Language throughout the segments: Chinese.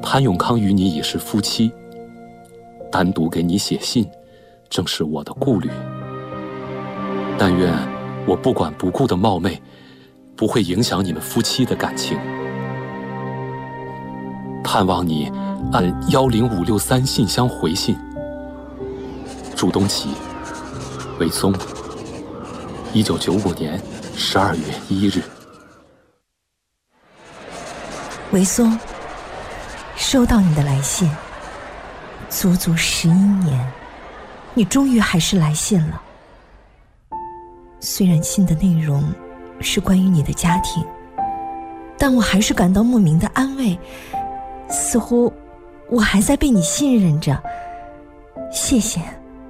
潘永康与你已是夫妻，单独给你写信，正是我的顾虑。但愿我不管不顾的冒昧，不会影响你们夫妻的感情。盼望你按10563信箱回信。祝东启，韦松，1995年12月1日。 韦松，收到你的来信，足足11年，你终于还是来信了。虽然信的内容是关于你的家庭，但我还是感到莫名的安慰，似乎我还在被你信任着。谢谢。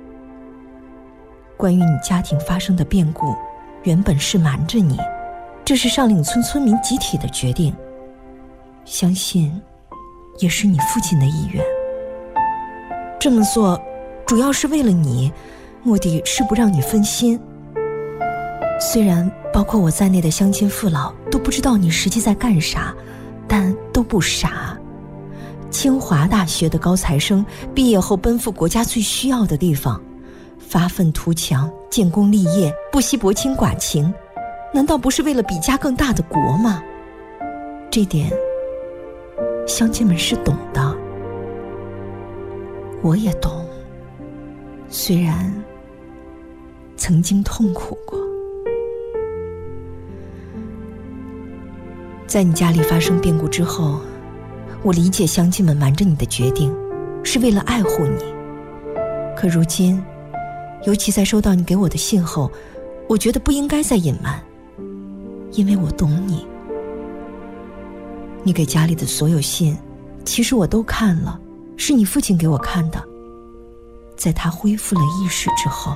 关于你家庭发生的变故，原本是瞒着你，这是上岭村村民集体的决定，相信也是你父亲的意愿。这么做主要是为了你，目的是不让你分心。虽然包括我在内的乡亲父老都不知道你实际在干啥，但都不傻。清华大学的高材生毕业后奔赴国家最需要的地方，发愤图强，建功立业，不惜薄情寡情，难道不是为了比家更大的国吗？这点乡亲们是懂的，我也懂，虽然曾经痛苦过。在你家里发生变故之后，我理解乡亲们瞒着你的决定是为了爱护你，可如今尤其在收到你给我的信后，我觉得不应该再隐瞒，因为我懂你。你给家里的所有信其实我都看了，是你父亲给我看的，在他恢复了意识之后。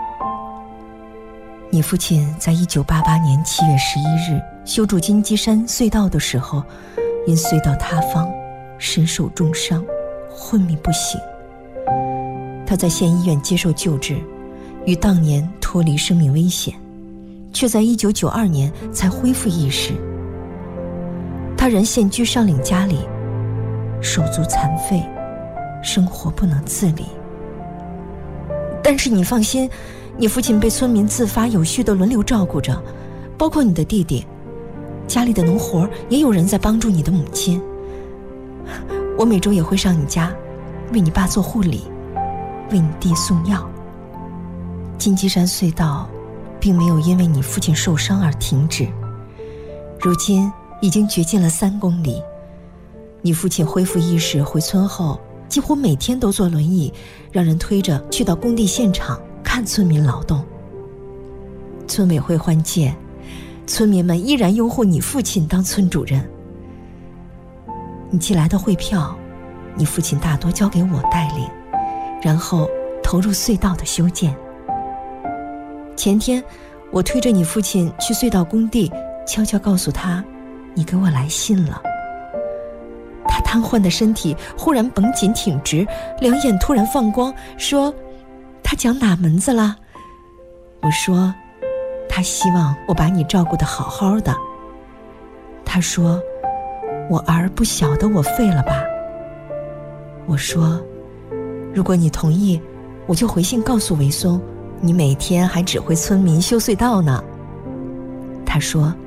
你父亲在1988年7月11日修筑金鸡山隧道的时候，因隧道塌方身受重伤，昏迷不醒。他在县医院接受救治，于当年脱离生命危险，却在1992年才恢复意识。他人现居上岭家里，手足残废，生活不能自理。但是你放心，你父亲被村民自发有序地轮流照顾着，包括你的弟弟，家里的农活也有人在帮助你的母亲。我每周也会上你家，为你爸做护理，为你弟送药。金鸡山隧道并没有因为你父亲受伤而停止，如今已经掘进了3公里。你父亲恢复意识回村后，几乎每天都坐轮椅，让人推着去到工地现场看村民劳动。村委会换届，村民们依然拥护你父亲当村主任。你寄来的汇票，你父亲大多交给我带领，然后投入隧道的修建。前天我推着你父亲去隧道工地，悄悄告诉他你给我来信了。他瘫痪的身体忽然绷紧挺直，两眼突然放光，说他讲哪门子了？我说他希望我把你照顾得好好的。他说我儿不晓得我废了吧？我说如果你同意，我就回信告诉韦松，你每天还指挥村民修隧道呢。他说